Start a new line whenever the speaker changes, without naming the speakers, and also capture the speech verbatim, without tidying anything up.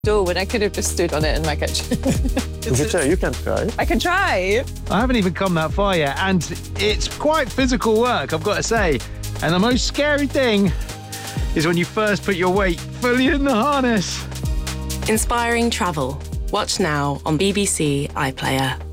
door when I could have just stood on it in my kitchen.
You can try. You can try.
I can try.
I haven't even come that far yet, and it's quite physical work, I've got to say. And the most scary thing is when you first put your weight fully in the harness.
Inspiring travel. Watch now on B B C iPlayer.